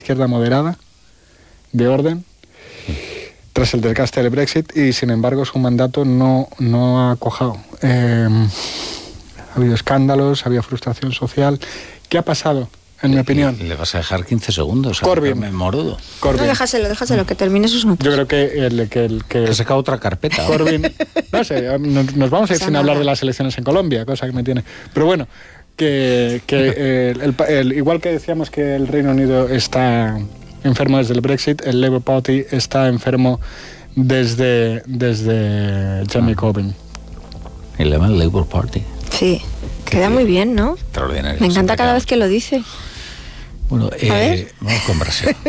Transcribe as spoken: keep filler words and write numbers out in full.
izquierda moderada, de orden, tras el desgaste del Brexit, y sin embargo su mandato no, no ha cuajado. Eh, ha habido escándalos, ha habido frustración social. ¿Qué ha pasado, en mi opinión? Le vas a dejar quince segundos. Corbyn. Me morudo. Corbyn. No, déjaselo, déjaselo, que termine sus notas. Yo creo que el que... El, que, que saca otra carpeta. Corbyn, no sé, nos, nos vamos a ir sin hablar de las elecciones en Colombia, cosa que me tiene... Pero bueno, que, que el, el, el, igual que decíamos que el Reino Unido está enfermo desde el Brexit, el Labour Party está enfermo desde, desde Jeremy ah. Corbyn. Y le llaman Labour Party. Sí, queda muy bien, ¿no? Extraordinario. Me encanta cada vez que lo dice. Bueno, eh, vamos con Brasil.